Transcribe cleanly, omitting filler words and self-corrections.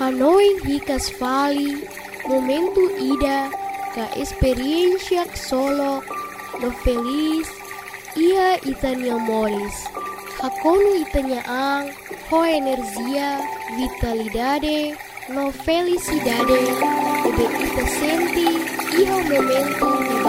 Canoing hicas vali, momento ida, ca experiencia solo, no feliz, ia itania moris. Hakonu itania ang, ho energia, vitalidade, no felicidade, ebe ita senti, iha momento